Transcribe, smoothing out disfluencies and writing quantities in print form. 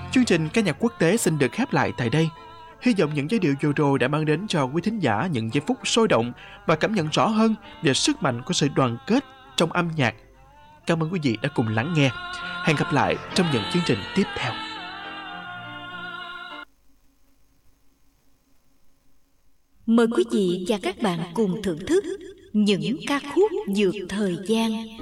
Chương trình ca nhạc quốc tế xin được khép lại tại đây. Hy vọng những giai điệu vừa rồi đã mang đến cho quý thính giả những giây phút sôi động và cảm nhận rõ hơn về sức mạnh của sự đoàn kết trong âm nhạc. Cảm ơn quý vị đã cùng lắng nghe. Hẹn gặp lại trong những chương trình tiếp theo. Mời quý vị và các bạn cùng thưởng thức những ca khúc vượt thời gian